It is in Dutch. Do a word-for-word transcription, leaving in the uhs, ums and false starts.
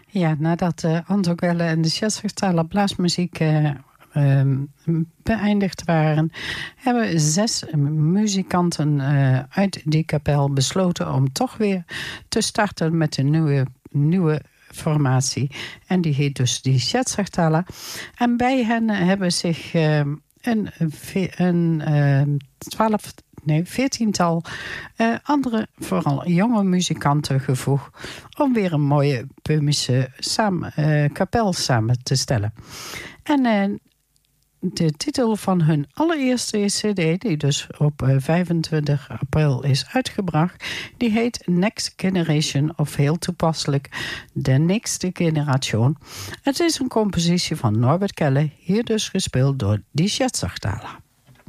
Ja, nadat uh, Anton Quelle en de Schätzertaler blaasmuziek uh, um, beëindigd waren, hebben zes muzikanten uh, uit die kapel besloten om toch weer te starten met een nieuwe, nieuwe formatie. En die heet dus die Schätzertaler. En bij hen hebben zich uh, een, een uh, twaalf... Nee, veertiental uh, andere, vooral jonge muzikanten gevoegd om weer een mooie Böhmische samen, uh, kapel samen te stellen. En uh, de titel van hun allereerste cd, die dus op uh, vijfentwintig april is uitgebracht, die heet Next Generation, of heel toepasselijk De Nächste Generation. Het is een compositie van Norbert Kelle, hier dus gespeeld door die Schätzertaler.